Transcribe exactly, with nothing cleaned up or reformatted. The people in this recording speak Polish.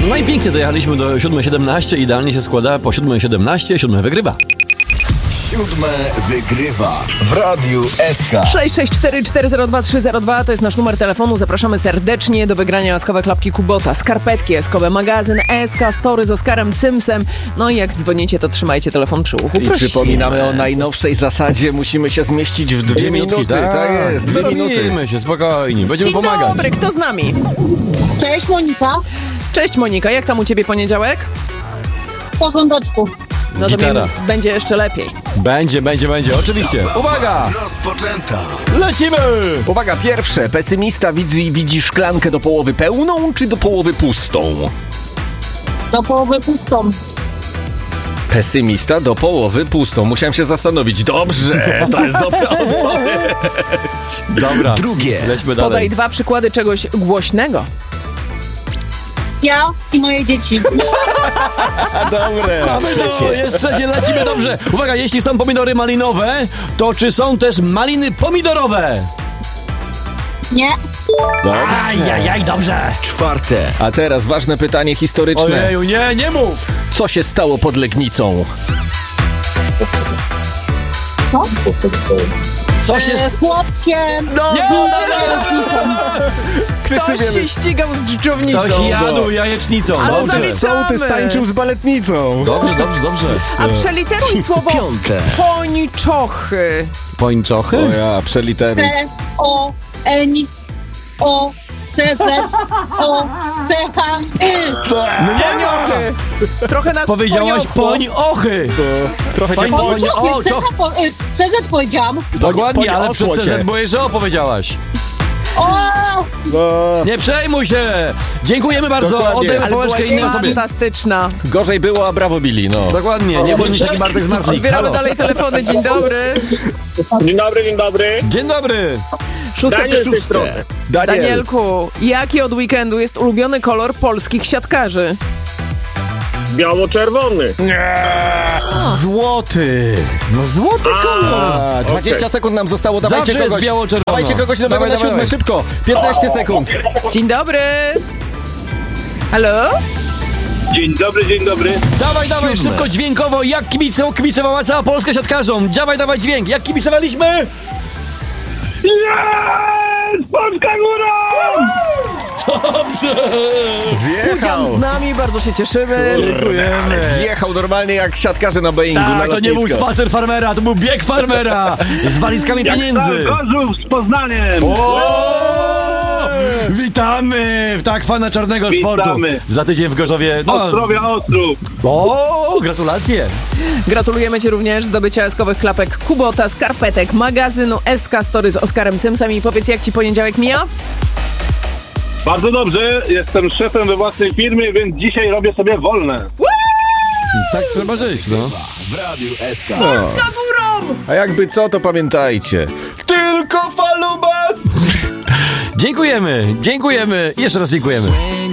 No i pięknie dojechaliśmy do siódmej siedemnaście, idealnie się składa po siódmej siedemnaście, siódme wygrywa. Siódme wygrywa w Radiu S K. sześć sześć cztery cztery zero dwa trzy zero dwa to jest nasz numer telefonu. Zapraszamy serdecznie do wygrania eskowe klapki Kubota, skarpetki eskowe, magazyn S K Story z Oskarem Cymsem. No i jak dzwonicie, to trzymajcie telefon przy uchu. I Prosimy. przypominamy o najnowszej zasadzie. Musimy się zmieścić w dwie, Dwie minuty. minutki, Tak, tak. jest, dwie minuty. Wyrobimy się, spokojnie, będziemy Dzień pomagać. dobry, kto z nami? Cześć Monika, Cześć Monika, jak tam u ciebie poniedziałek? w porządeczku. No to Gitara. mi będzie jeszcze lepiej. Będzie, będzie, będzie, oczywiście. Uwaga! Rozpoczęta. Lecimy! Uwaga, pierwsze. Pesymista widzi, widzi szklankę do połowy pełną, czy do połowy pustą? Do połowy pustą. Pesymista do połowy pustą. Musiałem się zastanowić. Dobrze, to jest dobra odpowiedź. Dobra. Drugie. Lećmy dalej. Podaj dwa przykłady czegoś głośnego. Ja i moje dzieci. Dobre. No, jest trzecie, lecimy dobrze. Uwaga, jeśli są pomidory malinowe, to czy są też maliny pomidorowe? Nie, Ajajaj, dobrze. Czwarte. A teraz ważne pytanie historyczne. Ojeju, nie, nie mów. Co się stało pod Legnicą? no. Co się... E, chłopciem. No, z kierownicą. Ktoś się ścigał z dżdżownicą. Ktoś jadł jajecznicą. Ale Dobrze. zaliczamy. Sołtys tańczył z baletnicą. Dobrze, dobrze, dobrze. A przeliteruj słowo Piąte. pończochy. Pończochy? O ja, przelitery. P, O, N, O, C, Z, O, C, H, Y. Poniochy. Trochę nas Powiedziałaś poniosło. poń-ochy. Trochę Poń- cię poń- poń... o, C, to- H, po, y, C, Z powiedziałam. Dokładnie, ale przed poniosło C cię. Z było jeszcze o powiedziałaś. O, No, Nie przejmuj się. Dziękujemy bardzo. Dokładnie. Oddajmy Ale pałeczkę byłaś innej osobie. fantastyczna. gorzej było, a brawo Billy, no. Dokładnie, nie bądź taki Bartek z Marslik. Odbieramy Halo. dalej telefony. Dzień dobry. Dzień dobry, dzień dobry. Dzień dobry. Szóste Daniel z tej pytanie. strony. Daniel. Danielku, jaki od weekendu jest ulubiony kolor polskich siatkarzy? Biało-czerwony. Złoty. No złoty kolor. A, dwadzieścia okej. sekund nam zostało, dawajcie Zawsze jest kogoś. biało-czerwono. Dawajcie kogoś nowego Dawaj, na dawaj, siódme, dawaj. szybko. piętnaście sekund. Dzień dobry. Halo? Dzień dobry, dzień dobry. Dawaj, dawaj, Siódme. szybko, dźwiękowo. Jak kibicą, kibicowała cała Polska siatkarzom. Dawaj, dawaj dźwięk. Jak kibicowaliśmy? Jest! Polska góra! Pudzian z nami, bardzo się cieszymy. Dziękujemy. Wjechał normalnie jak siatkarze na Boeingu na Tak, to nie był lotnisko. spacer farmera, to był bieg farmera z walizkami pieniędzy. Gorzów z Poznaniem. O! Witamy w tak fana czarnego Witamy. sportu. Za tydzień w Gorzowie. No, Ostrowia Ostrów. o, gratulacje. Gratulujemy Ci również zdobycia eskowych klapek Kubota, skarpetek, magazynu S K Story z Oskarem Cymsem. I powiedz, jak Ci poniedziałek mija? Bardzo dobrze, jestem szefem we własnej firmie, więc dzisiaj robię sobie wolne. Tak trzeba żyć, no. W Radiu S K. Polska górą! A jakby co, to pamiętajcie. Tylko falubas! Dziękujemy, dziękujemy, jeszcze raz dziękujemy.